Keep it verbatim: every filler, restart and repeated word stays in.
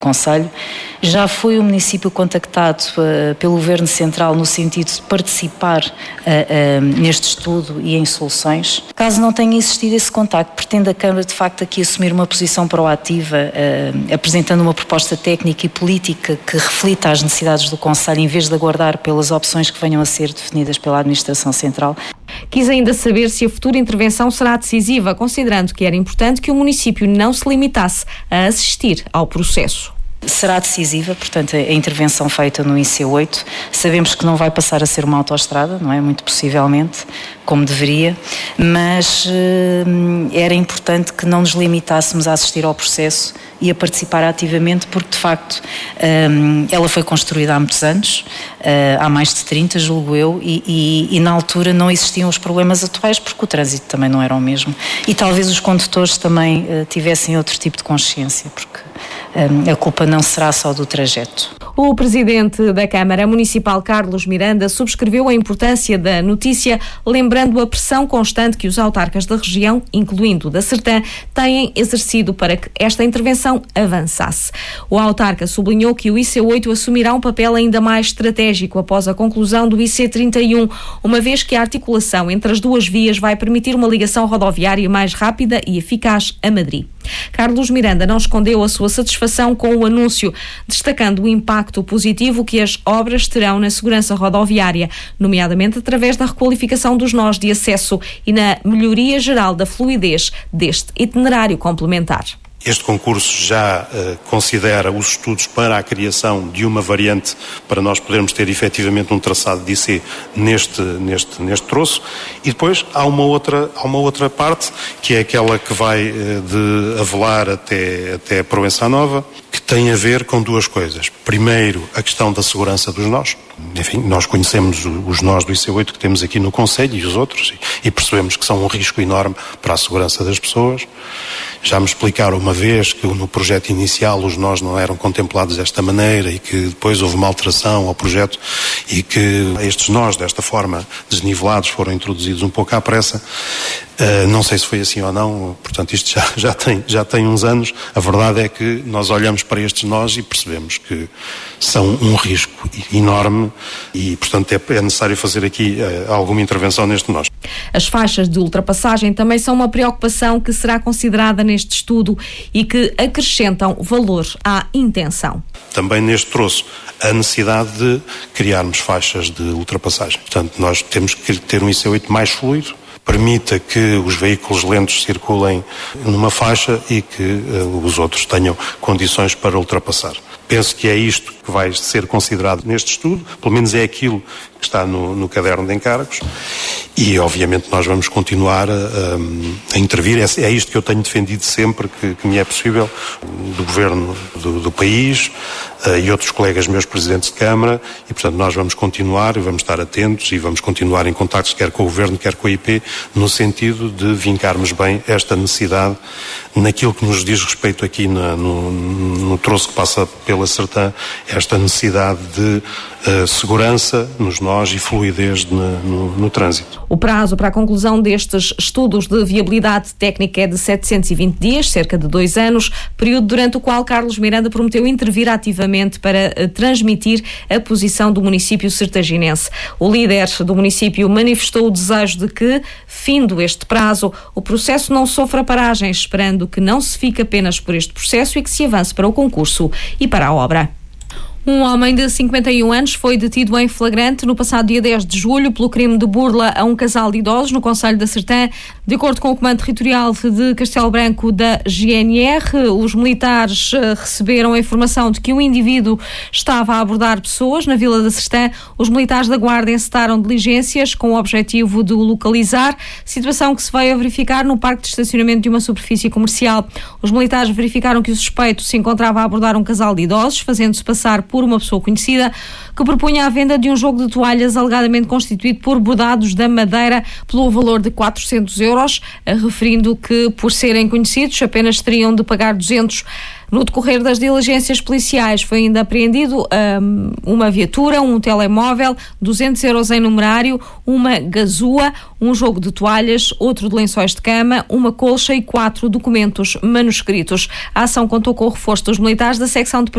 Conselho. Já foi o município contactado uh, pelo Governo Central no sentido de participar uh, uh, neste estudo e em soluções. Caso não tenha existido esse contacto, pretende a Câmara de facto aqui assumir uma posição proativa, uh, apresentando uma proposta técnica e política que reflita as necessidades do Conselho, em vez de aguardar pelas opções que venham a ser definidas pela Administração Central. Quis ainda saber se a futura intervenção será decisiva, considerando que era importante que o município não se limitasse a assistir ao processo. Será decisiva, portanto, a intervenção feita no I C oito. Sabemos que não vai passar a ser uma autoestrada, não é? Muito possivelmente, como deveria, mas eh, era importante que não nos limitássemos a assistir ao processo e a participar ativamente, porque de facto eh, ela foi construída há muitos anos, eh, há mais de trinta, julgo eu, e, e, e na altura não existiam os problemas atuais, porque o trânsito também não era o mesmo. E talvez os condutores também eh, tivessem outro tipo de consciência, porque a culpa não será só do trajeto. O presidente da Câmara Municipal, Carlos Miranda, subscreveu a importância da notícia, lembrando a pressão constante que os autarcas da região, incluindo da Sertã, têm exercido para que esta intervenção avançasse. O autarca sublinhou que o I C oito assumirá um papel ainda mais estratégico após a conclusão do I C trinta e um, uma vez que a articulação entre as duas vias vai permitir uma ligação rodoviária mais rápida e eficaz a Madrid. Carlos Miranda não escondeu a sua satisfação com o anúncio, destacando o impacto positivo que as obras terão na segurança rodoviária, nomeadamente através da requalificação dos nós de acesso e na melhoria geral da fluidez deste itinerário complementar. Este concurso já uh, considera os estudos para a criação de uma variante para nós podermos ter efetivamente um traçado de I C neste, neste, neste troço, e depois há uma outra, há uma outra parte que é aquela que vai uh, de Avelar até, até Proença Nova, que tem a ver com duas coisas. Primeiro, a questão da segurança dos nós. Enfim, nós conhecemos os nós do I C oito que temos aqui no Conselho e os outros, e, e percebemos que são um risco enorme para a segurança das pessoas. Já me explicaram uma vez que no projeto inicial os nós não eram contemplados desta maneira e que depois houve uma alteração ao projeto e que estes nós, desta forma, desnivelados, foram introduzidos um pouco à pressa. Uh, não sei se foi assim ou não, portanto isto já, já, tem, já tem uns anos. A verdade é que nós olhamos para estes nós e percebemos que são um risco enorme e, portanto, é, é necessário fazer aqui uh, alguma intervenção neste nós. As faixas de ultrapassagem também são uma preocupação que será considerada neste estudo e que acrescentam valor à intenção. Também neste troço, a necessidade de criarmos faixas de ultrapassagem. Portanto, nós temos que ter um I C oito mais fluido, permita que os veículos lentos circulem numa faixa e que uh, os outros tenham condições para ultrapassar. Penso que é isto que vai ser considerado neste estudo, pelo menos é aquilo que está no, no caderno de encargos, e obviamente nós vamos continuar a, a, a intervir. É, é isto que eu tenho defendido sempre que, que me é possível, do Governo do, do país uh, e outros colegas meus presidentes de Câmara, e portanto nós vamos continuar e vamos estar atentos e vamos continuar em contactos quer com o Governo, quer com a I P, no sentido de vincarmos bem esta necessidade naquilo que nos diz respeito aqui na, no, no troço que passa pela Sertã, esta necessidade de uh, segurança nos nós e fluidez de, no, no trânsito. O prazo para a conclusão destes estudos de viabilidade técnica é de setecentos e vinte dias, cerca de dois anos, período durante o qual Carlos Miranda prometeu intervir ativamente para uh, transmitir a posição do município sertaginense. O líder do município manifestou o desejo de que, findo este prazo, o processo não sofra paragens, esperando que não se fique apenas por este processo e que se avance para o concurso e para a obra. Um homem de cinquenta e um anos foi detido em flagrante no passado dia dez de julho pelo crime de burla a um casal de idosos no concelho da Sertã. De acordo com o Comando Territorial de Castelo Branco da G N R, os militares receberam a informação de que o indivíduo estava a abordar pessoas na Vila da Sertã. Os militares da Guarda encetaram diligências com o objetivo de o localizar, situação que se veio a verificar no parque de estacionamento de uma superfície comercial. Os militares verificaram que o suspeito se encontrava a abordar um casal de idosos, fazendo-se passar por uma pessoa conhecida, que propunha a venda de um jogo de toalhas alegadamente constituído por bordados da Madeira pelo valor de quatrocentos euros, referindo que, por serem conhecidos, apenas teriam de pagar duzentos. No decorrer das diligências policiais foi ainda apreendido um, uma viatura, um telemóvel, duzentos euros em numerário, uma gazua, um jogo de toalhas, outro de lençóis de cama, uma colcha e quatro documentos manuscritos. A ação contou com o reforço dos militares da secção de